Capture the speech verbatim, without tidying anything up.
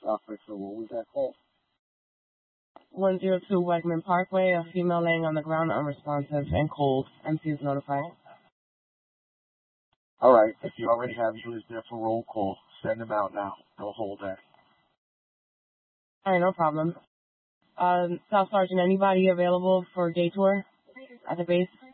Officer, what was that call? one oh two Wegman Parkway, a female laying on the ground unresponsive and cold. M C is notified. All right, if you already have users there for roll call, send them out now. Don't hold that. All right, no problem. Um, Staff Sergeant, anybody available for day tour at the base?